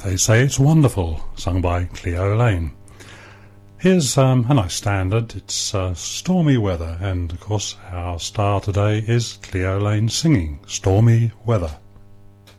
They Say It's Wonderful, sung by Cleo Laine. Here's a nice standard. It's Stormy Weather, and of course our star today is Cleo Laine singing Stormy Weather.